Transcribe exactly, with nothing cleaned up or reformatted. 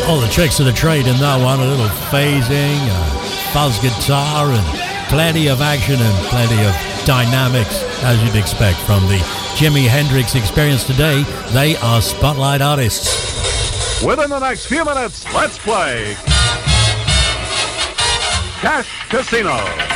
All the tricks of the trade in that one. A little phasing, uh, fuzz guitar, and plenty of action and plenty of dynamics, as you'd expect from the Jimi Hendrix Experience today. They are Spotlight artists. Within the next few minutes, let's play Cash Casino.